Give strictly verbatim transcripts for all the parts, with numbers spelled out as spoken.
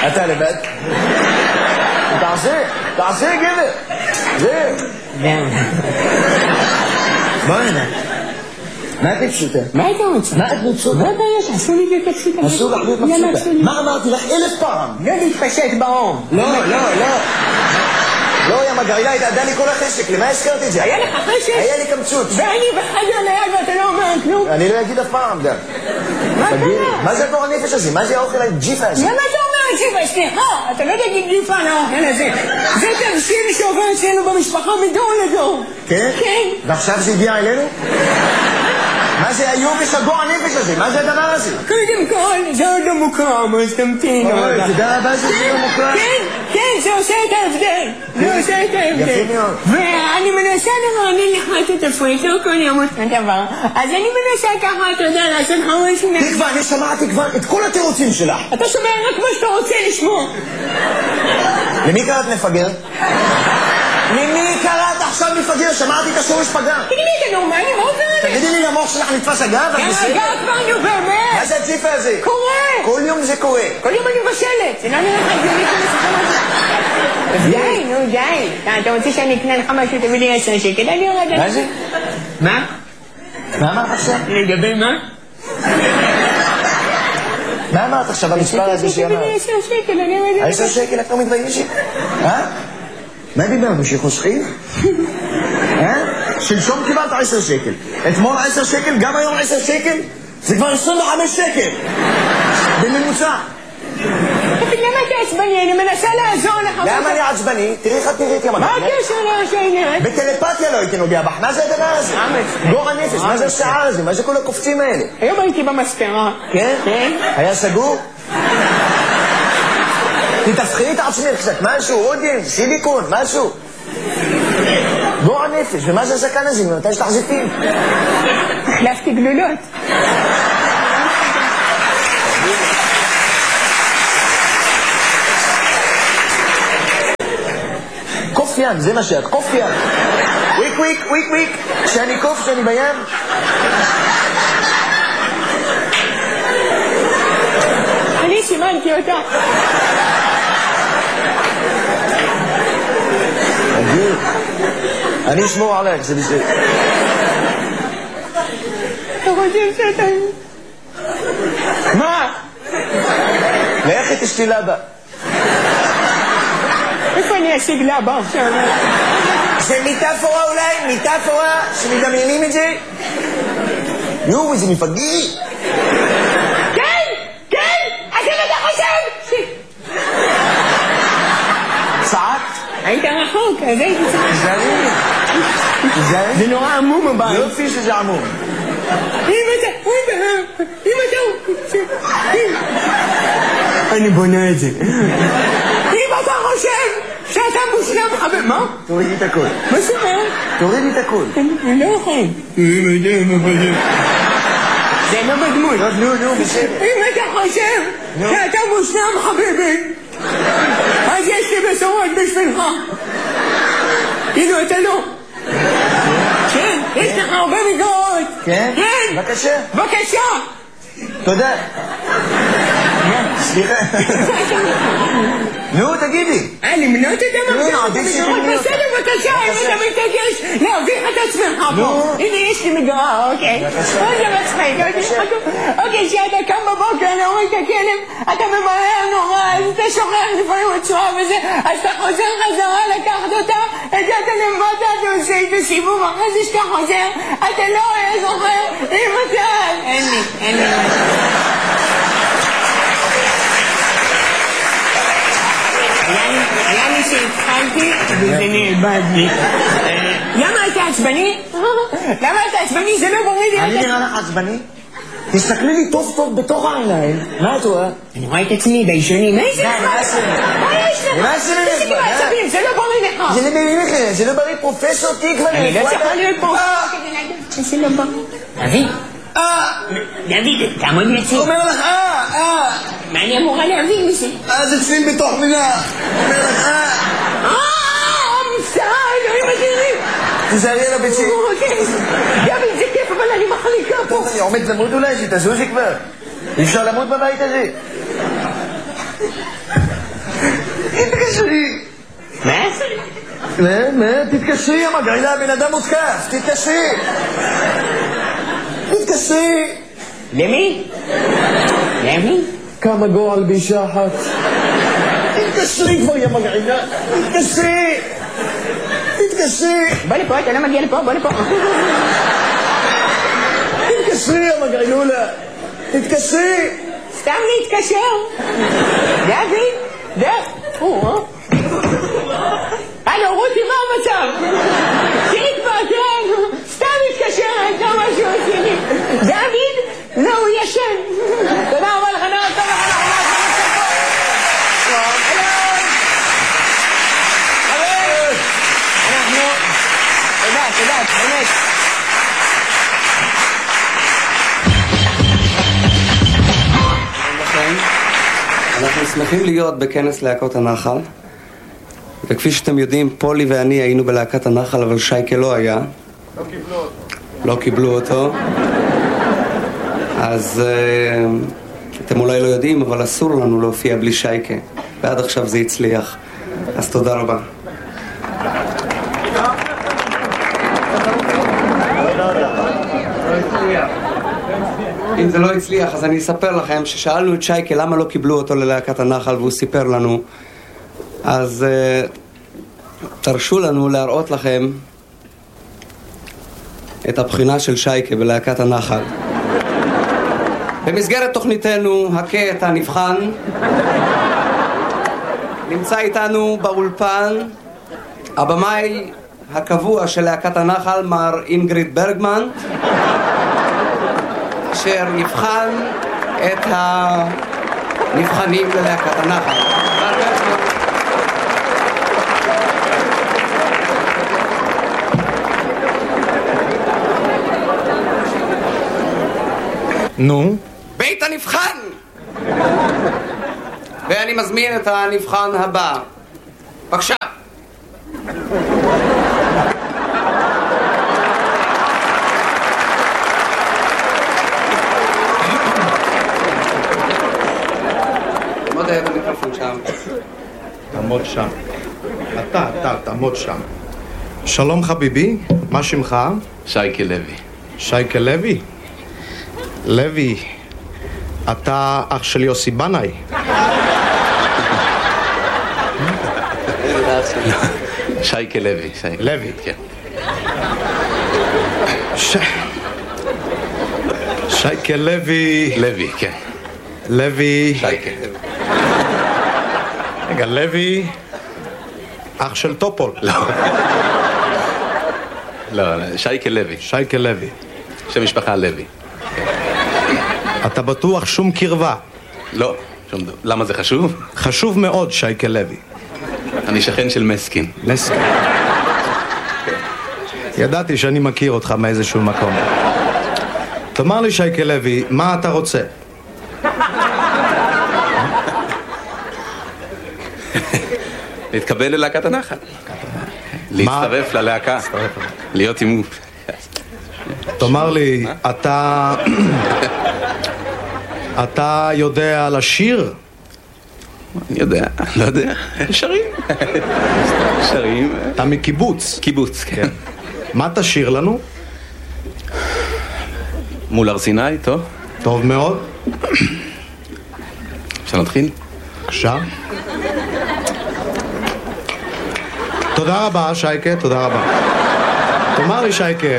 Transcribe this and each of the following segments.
אתה לבד? תעשה, תעשה גבר. זה. בוא הנה. מה את מבסוטה? מה אתה רוצה? מה את מבסוטה? מה הבעיה שעשו לי להיות מבסוטה? אסור לך להיות מבסוטה. מה אמרתי לך אלף פעם? לא להתפשט באור. לא, לא, לא. לא, יא מגרילה, התעדה לי כל החשק, למה הזכרתי את זה? היה לך חשק? היה לי קמצוץ. ואני בחדר ליד ואתה לא אומר כלום? אני לא אגיד אף פעם גם. מה קרה? מה זה הדור הנפש הזה? מה זה האוכל הג'יפה הזה? למה אתה אומר ג'יפה? סליחה, אתה לא תגיד ג'יפה על האוכל הזה. זה תבשיל שעובר אצלנו במשפחה מדור לדור. כן? כן. ועכשיו זה הגיע אלינו? מה זה היובש הגוע הנפש הזה? מה זה הדבר הזה? קודם כל, זה עוד לא מוקרם, אז תמתין. אוי, תודה רבה שזה לא מוקרם. כן, כן, זה עושה את ההבדל. זה עושה את ההבדל. יפה מאוד. ואני מנסה לרענן לך את התפריט, לא כל יום אותו דבר. אז אני מנסה ככה, אתה יודע, לעשות לך משהו... תקווה, אני שמעתי כבר את כל התירוצים שלך. אתה שומע רק מה שאתה רוצה לשמוע. למי קראת מפגר? למי קראת עכשיו מפגר? שמעתי את השורש פגר. תגידי לי, אתה נורמלי? מה עובר עליך? תגידי לי, למוח שלך נתפס אגב? אגב כבר, נו באמת. מה זה הג'יפה הזה? קורה. כל יום זה קורה. כל יום אני מבשלת. זה לא נראה לך הגיוני כמו די, נו די. אתה רוצה שאני אקנה לך משהו, תביא לי עשר שקל? אני יורד. מה זה? מה? מה אמרת עכשיו? לגבי מה? מה אמרת עכשיו המספר הזה שאמרת? תביא לי עשר שקל, אני יורד. עשר שקל את לא מתביישת? אה? מה דיברנו? שחוסכים? אה? שלשום קיבלת עשר שקל. אתמול עשר שקל, גם היום עשר שקל? זה כבר עשרים וחמש שקל. בממוצע. למה אתה עצבני? אני מנסה לעזור לך. למה אני עצבני? תראי איך את נראית ימגע. מה הקשר לעניין? בטלפתיה לא הייתי נוגע בך. מה זה הדבר הזה? גור הנפש, מה זה השיער הזה? מה זה כל הקופצים האלה? היום הייתי במספרה. כן? כן. היה סגור? תתפחי את עצמך קצת, משהו, עודים, סיליקון, משהו. גור הנפש, ומה זה הזקן הזה? ממתי יש לך זיפים? החלפתי גלולות. קוף ים, זה מה שאת, קוף ים. וויק וויק, וויק וויק. שאני קוף, שאני בים. אני סימנתי אותה. תגיד, אני אשמור עליך, זה בסדר. אתה חושב שאתה... מה? לך תשתי לבה. איפה אני אשיג לבה עכשיו? זה מיטאפורה אולי? מיטאפורה שמדמיינים את זה? יו, איזה מפגיר. כן! כן! אז אם אתה חושב! צעקת? היית רחוק, אז הייתי צריך... תזהרי. תזהרי. זה נורא עמום הבית. יופי שזה עמום. אם אתה... אם אתה... אני בונה את זה. אם אתה חושב שאתה מושלם חבר... מה? תורידי את הכל. מה זאת אומרת? תורידי את הכל. אני לא יכול. אם אתה... זה לא בדמות. נו, נו, בסדר. אם אתה חושב שאתה מושלם חביבי, אז יש לי בשורות בשבילך. כאילו אתה לא. כן, יש לך הרבה מגרעות. כן? כן. בבקשה. בבקשה. תודה. סליחה. נו, תגידי. אה, למנות את המגרעות? נו, עדיף שתמנות. בסדר, בבקשה, אם אתה מתעקש להביך את עצמך פה. הנה, יש לי מגרעה, אוקיי. אוקיי, מצחיק. אוקיי, כשאתה קם בבוקר להוריד את הכלב, אתה ממהר נורא, אז אתה שוכח לפעמים הצורה וזה, אז אתה חוזר חזרה לקחת אותה, הגעת למטה, אתה עושה את הסיבוב, אחרי זה שאתה חוזר, אתה לא היה זוכר אם אתה... אין לי, אין לי. היה לי שהתחלתי וזה נאבד לי. למה אתה עצבני? למה אתה עצבני? זה לא בריא לי. אני נראה לך עצבני? תסתכלי לי טוב טוב בתוך העיניים. מה את רואה? אני רואה את עצמי בישונים. מה יש לך? מה יש לך? מה יש לך? תפסיקי בעצבים, זה לא בריא לך. זה לא בריא לך, זה לא בריא פרופסור תקווה. אני לא צריכה להיות פה. זה לא בריא. דוד. אה! דוד, תעמוד מציב. אומר לך אה! אה! מה אני אמורה להבין מזה? אה, זה צליל בתוך מילה. אומר לך אה! אה! מצטער, אלוהים אדירים. תזהרי על הביצים. אוקיי. דוד, זה כיף, אבל אני מחליקה פה. טוב, אני עומד למות אולי, שתזוזי כבר. אי אפשר למות בבית הזה. תתקשרי. מה? מה? מה? תתקשרי, המגעילה, בן אדם מותקף. תתקשרי. תתקשרי. למי? למי? כמה גועל באישה אחת. תתקשרי כבר, יא מגעילה. תתקשרי. תתקשרי. בוא לפה, אתה לא מגיע לפה, בוא לפה. תתקשרי, יא מגעילולה. תתקשרי. סתם להתקשר. דוד, דוד. הלו, רותי, מה המצב? תראי כבר, תראה, סתם מתקשרת, לא משהו עשיני. דוד? לא, הוא ישן. תודה רבה לך, נורא טוב לך, אנחנו... תודה, תודה, באמת. אנחנו שמחים להיות בכנס להקות הנחל, וכפי שאתם יודעים, פולי ואני היינו בלהקת הנחל, אבל שייקה לא היה. לא קיבלו אותו. לא קיבלו אותו. אז uh, אתם אולי לא יודעים, אבל אסור לנו להופיע בלי שייקה, ועד עכשיו זה הצליח. אז תודה רבה. אם זה לא הצליח, אז אני אספר לכם ששאלנו את שייקה למה לא קיבלו אותו ללהקת הנחל, והוא סיפר לנו. אז uh, תרשו לנו להראות לכם את הבחינה של שייקה בלהקת הנחל. במסגרת תוכניתנו, הכה את הנבחן, נמצא איתנו באולפן הבמאי הקבוע של להקת הנחל, מר אינגריד ברגמן, אשר יבחן את הנבחנים ללהקת הנחל. נו? בית הנבחן! ואני מזמין את הנבחן הבא. בבקשה. עמוד ליד המיקרופון שם. תעמוד שם. אתה, אתה, תעמוד שם. שלום חביבי, מה שמך? שייקה לוי. שייקה לוי? לוי, אתה אח של יוסי בנאי. שייקה לוי. לוי. כן. ש... שייקה לוי. לוי, כן. לוי. שייקה. רגע, לוי, אח של טופול. לא. לא, שייקה לוי. שייקה לוי. שם משפחה לוי. אתה בטוח שום קרבה? לא, שום דבר. למה זה חשוב? חשוב מאוד, שייקה לוי. אני שכן של מסקין. מסקין. ידעתי שאני מכיר אותך מאיזשהו מקום. תאמר לי, שייקה לוי, מה אתה רוצה? להתקבל ללהקת הנחל. להצטרף ללהקה. להיות עם... תאמר לי, אתה... אתה יודע לשיר? אני יודע, לא יודע. שרים. שרים. אתה מקיבוץ. קיבוץ, כן. מה תשיר לנו? מול הר סיני, טוב. טוב מאוד. אפשר להתחיל? בבקשה. תודה רבה, שייקה, תודה רבה. תאמר לי, שייקה.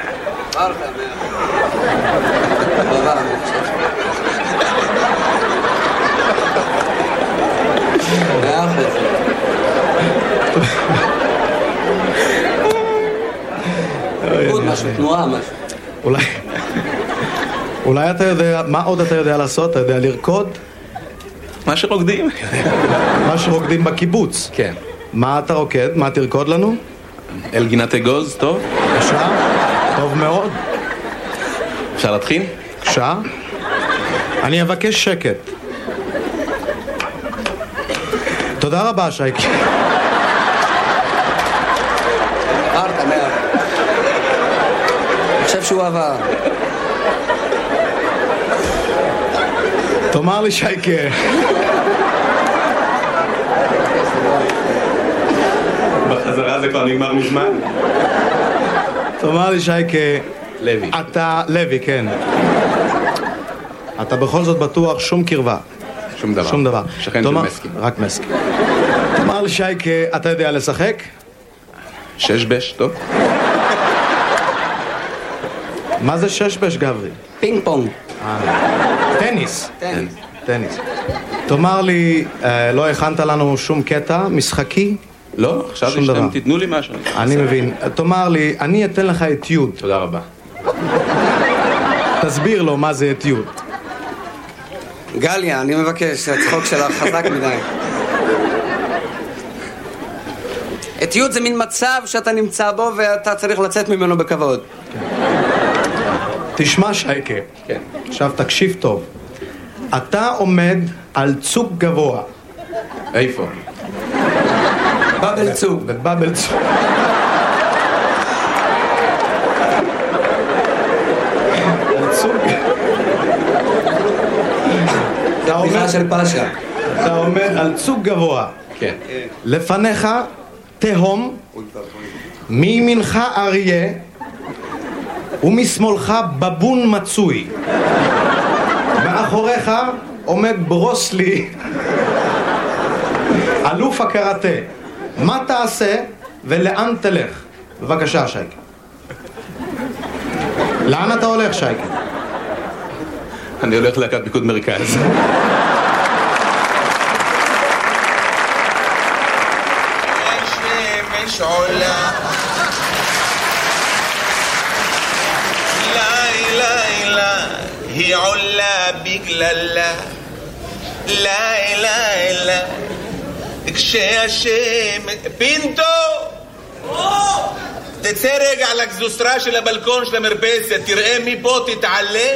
משהו, תנועה, משהו. אולי... אולי אתה יודע... מה עוד אתה יודע לעשות? אתה יודע לרקוד? מה שרוקדים. מה שרוקדים בקיבוץ. כן. מה אתה רוקד? מה תרקוד לנו? אל גינת אגוז, טוב. בבקשה. טוב מאוד. אפשר להתחיל? בבקשה. אני אבקש שקט. תודה רבה, שייקה. עברת, מאה. אני חושב שהוא עבר. תאמר לי, שייקה. חזרה זה כבר נגמר מזמן. תאמר לי שייקה, לוי. אתה, לוי, כן. אתה בכל זאת בטוח שום קרבה. שום דבר. שום דבר. שכן של מסקי. רק מסקי. תאמר לי שייקה, אתה יודע לשחק? שש בש, טוב. מה זה שש בש, גברי? פינג פונג. טניס. טניס. טניס. תאמר לי, אה, לא הכנת לנו שום קטע משחקי? לא, עכשיו שום דבר. שאתם תיתנו לי משהו. אני מבין. תאמר לי, אני אתן לך אתיוד. תודה רבה. תסביר לו מה זה אתיוד. גליה, אני מבקש, הצחוק שלך חזק מדי. אתיוד זה מין מצב שאתה נמצא בו ואתה צריך לצאת ממנו בכבוד. תשמע שייקה. כן. עכשיו תקשיב טוב. אתה עומד על צוק גבוה. איפה? בבל צוק. בבל צוק. על צוק. זה הבדיחה של פאשה. אתה עומד על צוק גבוה. כן. לפניך תהום, מימינך אריה, ומשמאלך בבון מצוי. מאחוריך עומד ברוסלי, אלוף הקראטה. מה תעשה ולאן תלך? בבקשה, שייקה. לאן אתה הולך, שייקה? אני הולך להקת פיקוד מרכז. השמש עולה לילה לילה היא עולה בגללה לילה לילה כשהשמש פינטו תצא רגע לגזוסטרה של הבלקון של המרפסת תראה מפה תתעלה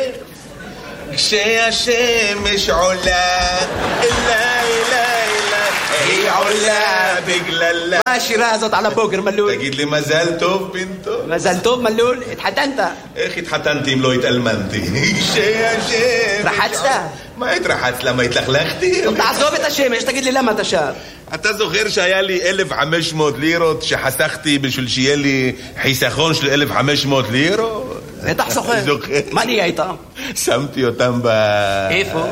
כשהשמש עולה לילה היא עולה בגללה. מה השירה הזאת על הבוקר, מלול? תגיד לי מזל טוב, פינטו. מזל טוב, מלול, התחתנת. איך התחתנתי אם לא התאלמנתי? שהשמש... רחצת? מה התרחצת? למה התלכלכתי? תעזוב את השמש, תגיד לי למה אתה שר. אתה זוכר שהיה לי אלף וחמש מאות לירות שחסכתי בשביל שיהיה לי חיסכון של אלף וחמש מאות לירות? בטח זוכר. זוכר. מה נהיה איתם? שמתי אותם ב... איפה?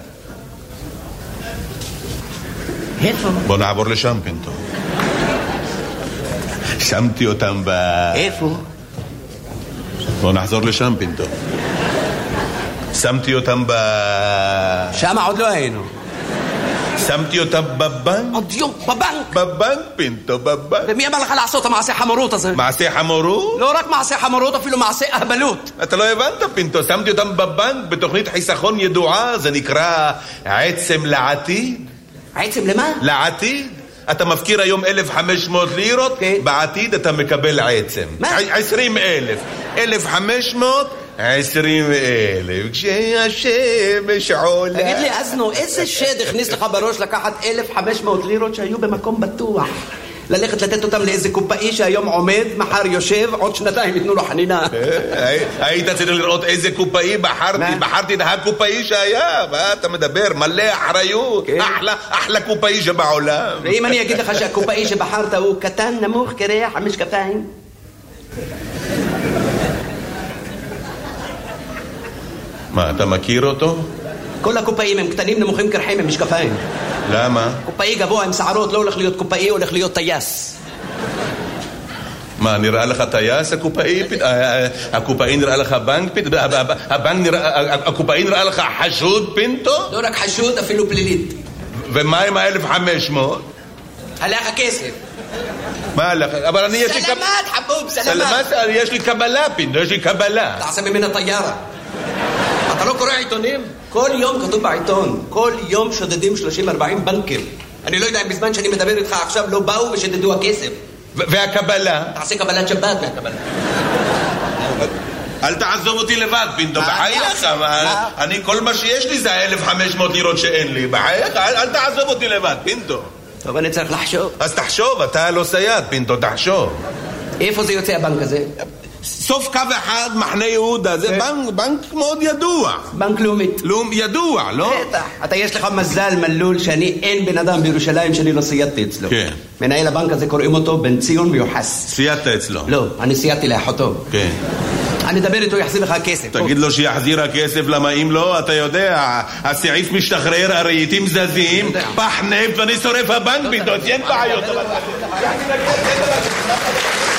איפה? בוא נעבור לשם, פינטו. שמתי אותם ב... איפה? בוא נחזור לשם, פינטו. שמתי אותם ב... שם עוד לא היינו. שמתי אותם בבנק? עוד יום, בבנק. בבנק, פינטו, בבנק. ומי אמר לך לעשות את המעשה חמורות הזה? מעשה חמורות? לא רק מעשה חמורות, אפילו מעשה אהבלות. אתה לא הבנת, פינטו. שמתי אותם בבנק בתוכנית חיסכון ידועה, זה נקרא עצם לעתיד. עצם למה? לעתיד. אתה מפקיר היום אלף וחמש מאות לירות, כן. בעתיד אתה מקבל עצם. מה? עשרים אלף. אלף וחמש מאות, עשרים אלף. כשהשמש עולה... תגיד לי, אזנו, איזה שד הכניס לך בראש לקחת אלף וחמש מאות לירות שהיו במקום בטוח? ללכת לתת אותם לאיזה קופאי שהיום עומד, מחר יושב, עוד שנתיים ייתנו לו חנינה. היית צריך לראות איזה קופאי בחרתי, בחרתי את הקופאי שהיה, מה אתה מדבר? מלא אחריות, אחלה, אחלה קופאי שבעולם. ואם אני אגיד לך שהקופאי שבחרת הוא קטן, נמוך, קרח, המשקפיים? מה, אתה מכיר אותו? כל הקופאים הם קטנים, נמוכים, קרחים, הם משקפיים. למה? קופאי גבוה עם שערות לא הולך להיות קופאי, הולך להיות טייס. מה, נראה לך טייס הקופאי? הקופאי נראה לך בנק? הקופאי נראה לך חשוד, פינטו? לא רק חשוד, אפילו פלילית. ומה עם ה-אלף וחמש מאות? הלך הכסף. מה הלך? אבל אני יש לי... סלמת, חבוב, סלמת. סלמת, יש לי קבלה, פינטו, יש לי קבלה. תעשה ממנה טיירה. אתה לא קורא עיתונים? כל יום כתוב בעיתון, כל יום שודדים שלושים ארבעים בנקים. אני לא יודע אם בזמן שאני מדבר איתך עכשיו לא באו ושדדו הכסף. והקבלה? תעשה קבלת שבת מהקבלה. אל תעזוב אותי לבד, פינטו, בחייך. אני, כל מה שיש לי זה ה-אלף וחמש מאות לירות שאין לי. בחייך, אל תעזוב אותי לבד, פינטו. טוב, אני צריך לחשוב. אז תחשוב, אתה לא סייד, פינטו, תחשוב. איפה זה יוצא הבנק הזה? סוף קו אחד, מחנה יהודה, זה בנק, בנק מאוד ידוע. בנק לאומית. לאום, ידוע, לא? בטח. אתה יש לך מזל מלול שאני אין בן אדם בירושלים שאני לא סיידתי אצלו. כן. מנהל הבנק הזה קוראים אותו בן ציון ויוחס. סיידת אצלו. לא, אני סיידתי לאחותו. כן. אני אדבר איתו, יחזיר לך כסף. תגיד לו שיחזיר הכסף, למה אם לא, אתה יודע, הסעיף משתחרר, הרהיטים זזים, פח נפט ואני שורף הבנק ביתו, אין בעיות.